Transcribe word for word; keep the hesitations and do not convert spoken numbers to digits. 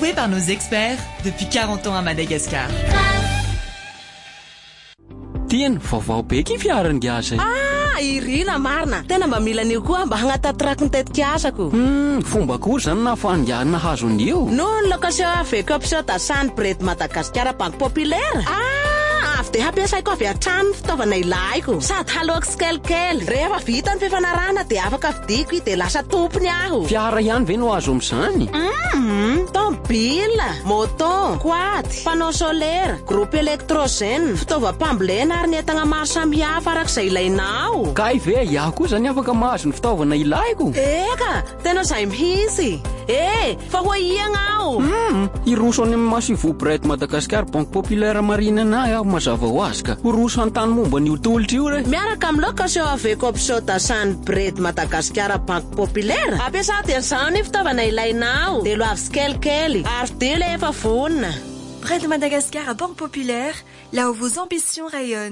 Développé par nos experts depuis quarante ans à Madagascar. Tiens, vaovao be ky fiaran'ny gasy. Ah, irina marina. Tena mba mila anio koa mba hagnatatrak ny tetikasako. Hmm, fomba koa zany na fandiana hazo an'io. Non la kasi aveko episode San Bret Madagascar Banque Populaire. Ah, avy de hampiasaiko avy hatrany fitaovana ilaiko. Sady haloako sikelikely. Rehefa vita ny fifanarahana de afaka vidiko i de lasa tompony aho. Fiara ihany ve no azo amin'izany? Mhm, tômôbila, moto, quad, panneau solaire, groupe électrogène, fitaovam-pambolena ary ny entana maro samihafa arak'izay ilainao. Kay ve iaho koa zany afaka mahazo ny fitaovana ilaiko? Eka, tena zay mihitsy. Eh, fa ho iagna aho. Hmm, iroso any amin'ny Massifo Bret Madagascar Banque Populaire marina na aho mazava ho azy ka. Iroso antany momba ny tolotry io re. Miaraka amin'ny location aveko episode San Bret Madagascar Banque Populaire. Ampiasa dia zany fitaovana ilainao. De lo avy sikelikely ary de le efa vonona. Près de Madagascar à Banque Populaire, là où vos ambitions rayonnent.